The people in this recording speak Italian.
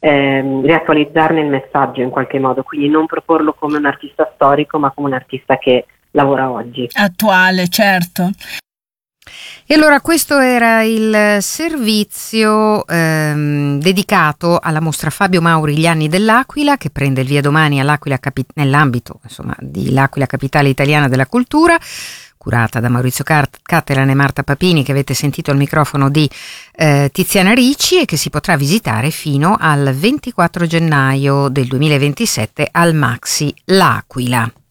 riattualizzarne il messaggio in qualche modo, quindi non proporlo come un artista storico ma come un artista che lavora oggi. Attuale, certo. E allora questo era il servizio dedicato alla mostra Fabio Mauri Gli anni dell'Aquila, che prende il via domani all'Aquila nell'ambito di l'Aquila Capitale Italiana della Cultura, curata da Maurizio Cattelan e Marta Papini, che avete sentito al microfono di Tiziana Ricci, e che si potrà visitare fino al 24 gennaio del 2027 al Maxi L'Aquila.